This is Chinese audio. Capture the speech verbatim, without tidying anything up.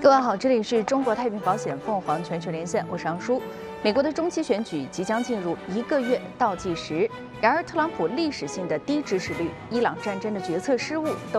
各位好，这里是中国太平保险凤凰全球连线，我是杨舒。美国的中期选举即将进入一个月倒计时，然而特朗普历史性的低支持率、伊朗战争的决策失误都。